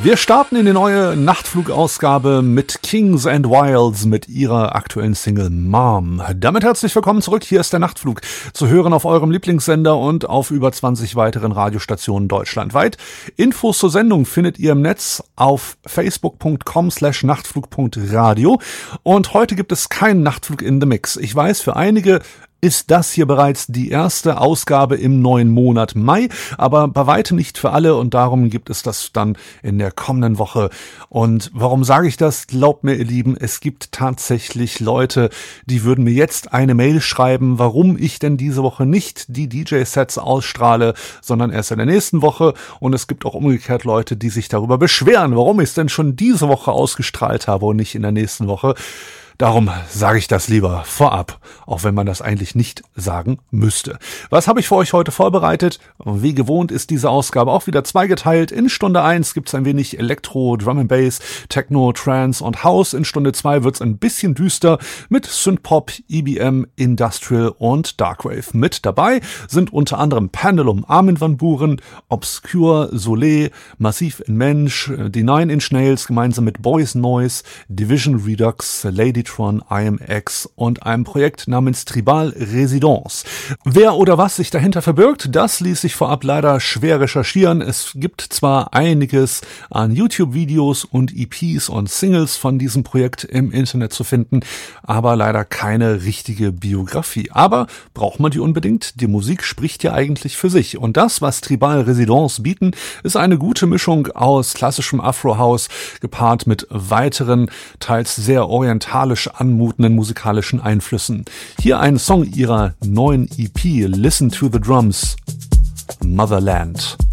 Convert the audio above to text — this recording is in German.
Wir starten in die neue Nachtflug-Ausgabe mit Kings and Wilds mit ihrer aktuellen Single Mom. Damit herzlich willkommen zurück. Hier ist der Nachtflug. Zu hören auf eurem Lieblingssender und auf über 20 weiteren Radiostationen deutschlandweit. Infos zur Sendung findet ihr im Netz auf facebook.com/nachtflug.radio. Und heute gibt es keinen Nachtflug in the Mix. Ich weiß, für einige ist das hier bereits die erste Ausgabe im neuen Monat Mai, aber bei weitem nicht für alle und darum gibt es das dann in der kommenden Woche. Und warum sage ich das? Glaubt mir, ihr Lieben, es gibt tatsächlich Leute, die würden mir jetzt eine Mail schreiben, warum ich denn diese Woche nicht die DJ-Sets ausstrahle, sondern erst in der nächsten Woche. Und es gibt auch umgekehrt Leute, die sich darüber beschweren, warum ich es denn schon diese Woche ausgestrahlt habe und nicht in der nächsten Woche. Darum sage ich das lieber vorab, auch wenn man das eigentlich nicht sagen müsste. Was habe ich für euch heute vorbereitet? Wie gewohnt ist diese Ausgabe auch wieder zweigeteilt. In Stunde 1 gibt es ein wenig Elektro, Drum and Bass, Techno, Trance und House. In Stunde 2 wird es ein bisschen düster mit Synthpop, EBM, Industrial und Darkwave. Mit dabei sind unter anderem Pendulum, Armin van Buuren, Obscure, Soleil, Massiv in Mensch, die Nine Inch Nails gemeinsam mit Boys Noise, Division Redux, Ladytron, IMX und einem Projekt namens Tribal Residence. Wer oder was sich dahinter verbirgt, das ließ sich vorab leider schwer recherchieren. Es gibt zwar einiges an YouTube-Videos und EPs und Singles von diesem Projekt im Internet zu finden, aber leider keine richtige Biografie. Aber braucht man die unbedingt? Die Musik spricht ja eigentlich für sich. Und das, was Tribal Residence bieten, ist eine gute Mischung aus klassischem Afro-House gepaart mit weiteren, teils sehr orientalisch anmutenden musikalischen Einflüssen. Hier ein Song ihrer neuen EP, Listen to the Drums, Motherland.